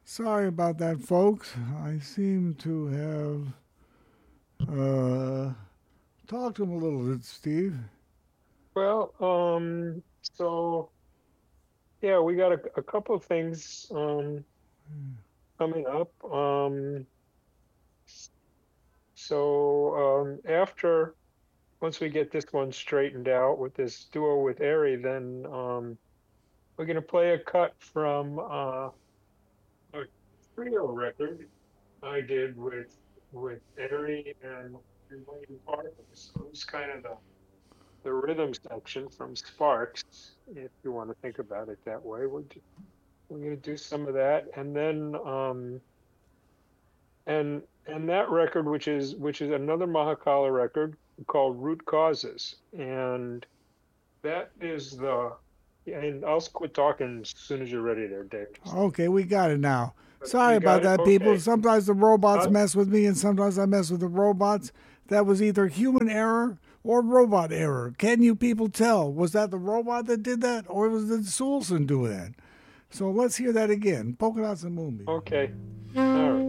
Sorry about that, folks. I seem to have talked to him a little bit, Steve. Well, so yeah, we got a couple of things coming up. After once we get this one straightened out with this duo with Ari, then we're gonna play a cut from a trio record I did with Ari and Wayne Parker. So it's kind of the rhythm section from Sparks, if you want to think about it that way. We're gonna do some of that, and then and that record, which is another Mahakala record called Root Causes, and that is the. And I'll quit talking as soon as you're ready, there, Dave. Okay, we got it now. But Sorry you about got it. that, people. Okay. Sometimes the robots Uh, mess with me, and sometimes I mess with the robots. That was either human error or robot error. Can you people tell? Was that the robot that did that, or was the Soulson doing that? So let's hear that again. Polka dots and moonbeam. okay. All right.